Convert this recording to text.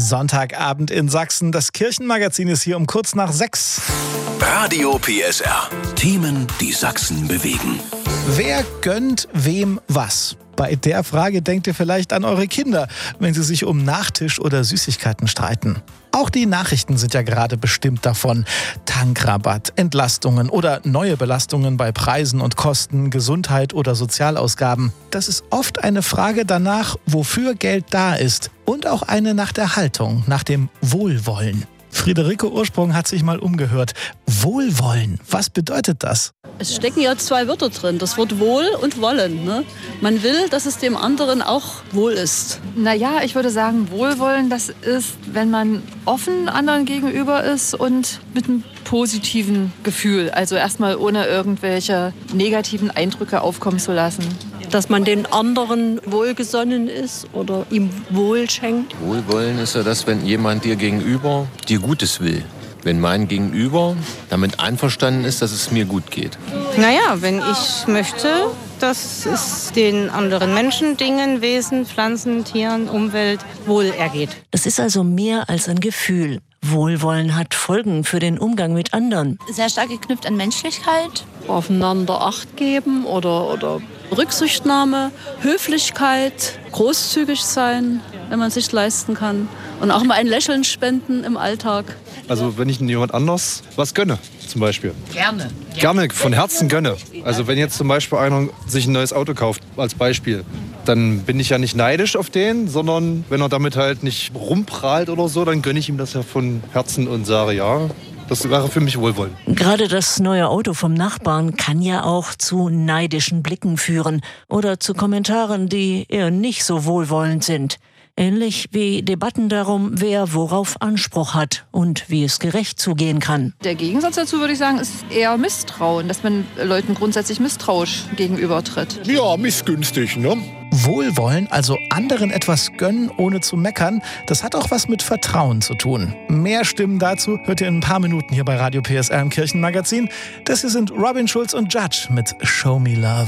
Sonntagabend in Sachsen. Das Kirchenmagazin ist hier um kurz nach 6. Radio PSR. Themen, die Sachsen bewegen. Wer gönnt wem was? Bei der Frage denkt ihr vielleicht an eure Kinder, wenn sie sich um Nachtisch oder Süßigkeiten streiten. Auch die Nachrichten sind ja gerade bestimmt davon. Tankrabatt, Entlastungen oder neue Belastungen bei Preisen und Kosten, Gesundheit oder Sozialausgaben. Das ist oft eine Frage danach, wofür Geld da ist. Und auch eine nach der Haltung, nach dem Wohlwollen. Friederike Ursprung hat sich mal umgehört. Wohlwollen, was bedeutet das? Es stecken ja zwei Wörter drin, das Wort Wohl und Wollen. Ne? Man will, dass es dem anderen auch wohl ist. Naja, ich würde sagen, Wohlwollen, das ist, wenn man offen anderen gegenüber ist und mit einem positiven Gefühl. Also erstmal ohne irgendwelche negativen Eindrücke aufkommen zu lassen. Dass man den anderen wohlgesonnen ist oder ihm Wohl schenkt. Wohlwollen ist ja das, wenn jemand dir gegenüber dir Gutes will. Wenn mein Gegenüber damit einverstanden ist, dass es mir gut geht. Naja, wenn ich möchte, dass es den anderen Menschen, Dingen, Wesen, Pflanzen, Tieren, Umwelt wohl ergeht. Das ist also mehr als ein Gefühl. Wohlwollen hat Folgen für den Umgang mit anderen. Sehr stark geknüpft an Menschlichkeit. Aufeinander Acht geben oder Rücksichtnahme, Höflichkeit, großzügig sein, wenn man sich leisten kann. Und auch mal ein Lächeln spenden im Alltag. Also wenn ich jemand anders was gönne, zum Beispiel. Gerne, von Herzen gönne. Also wenn jetzt zum Beispiel einer sich ein neues Auto kauft, als Beispiel, dann bin ich ja nicht neidisch auf den, sondern wenn er damit halt nicht rumprahlt oder so, dann gönne ich ihm das ja von Herzen und sage, ja, das wäre für mich Wohlwollen. Gerade das neue Auto vom Nachbarn kann ja auch zu neidischen Blicken führen oder zu Kommentaren, die eher nicht so wohlwollend sind. Ähnlich wie Debatten darum, wer worauf Anspruch hat und wie es gerecht zugehen kann. Der Gegensatz dazu, würde ich sagen, ist eher Misstrauen, dass man Leuten grundsätzlich misstrauisch gegenübertritt. Ja, missgünstig, ne? Wohlwollen, also anderen etwas gönnen, ohne zu meckern, das hat auch was mit Vertrauen zu tun. Mehr Stimmen dazu hört ihr in ein paar Minuten hier bei Radio PSR im Kirchenmagazin. Das hier sind Robin Schulz und Judge mit Show Me Love.